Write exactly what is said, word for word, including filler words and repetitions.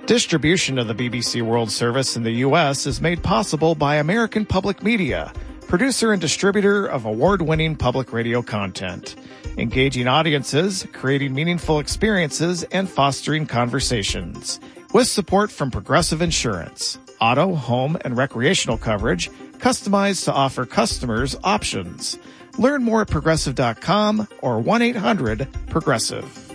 Distribution of the B B C World Service in the U S is made possible by American Public Media, producer and distributor of award-winning public radio content, engaging audiences, creating meaningful experiences, and fostering conversations. With support from Progressive Insurance, auto, home, and recreational coverage customized to offer customers options. Learn more at progressive dot com or one eight hundred progressive.